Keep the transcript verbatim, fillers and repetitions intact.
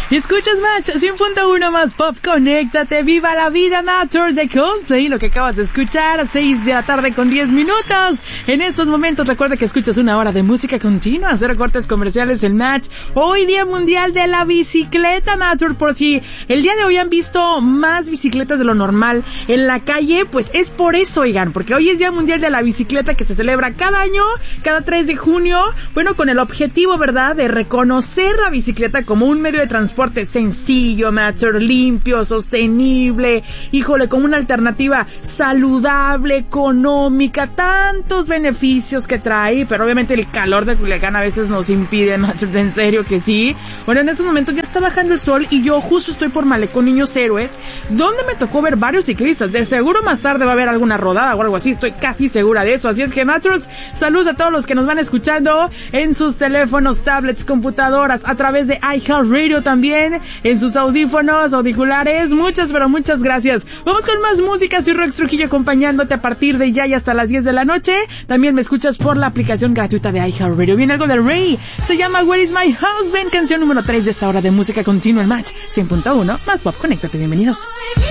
Escuchas Match cien punto uno más Pop, conéctate, viva la vida, Matter de Coldplay, lo que acabas de escuchar, a seis de la tarde con diez minutos. En estos momentos recuerda que escuchas una hora de música continua, cero cortes comerciales en Match. Hoy Día Mundial de la Bicicleta, Matter, por si el día de hoy han visto más bicicletas de lo normal en la calle, pues es por eso, oigan, porque hoy es Día Mundial de la Bicicleta que se celebra cada año, cada tres de junio, bueno, con el objetivo, ¿verdad?, de reconocer la bicicleta como un medio de transporte sencillo, Matter, limpio, sostenible, híjole, como una alternativa saludable, económica, tantos beneficios que trae, pero obviamente el calor de Culiacán a veces nos impide, Matter, en serio que sí. Bueno, en estos momentos ya está bajando el sol y yo justo estoy por Malecón Niños Héroes, donde me tocó ver varios ciclistas. De seguro más tarde va a haber alguna rodada o algo así, estoy casi segura de eso. Así es que, Matters, saludos a todos los que nos van escuchando en sus teléfonos, tablets, computadoras, a través de iHeartRadio también, en sus audífonos, auriculares. Muchas, pero muchas gracias. Vamos con más música. Soy Rox Trujillo acompañándote a partir de ya y hasta las diez de la noche. También me escuchas por la aplicación gratuita de iHeartRadio. Viene algo de Rey, se llama Where is my husband, canción número tres de esta hora de música continua en Match cien punto uno más Pop, conéctate, bienvenidos.